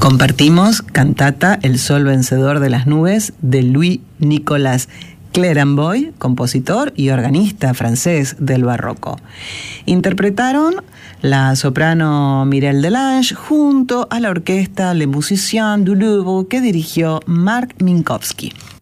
Compartimos cantata El sol vencedor de las nubes de Louis-Nicolas Clérambault, compositor y organista francés del barroco. Interpretaron la soprano Mireille Delange junto a la orquesta Les Musiciens du Louvre que dirigió Marc Minkowski.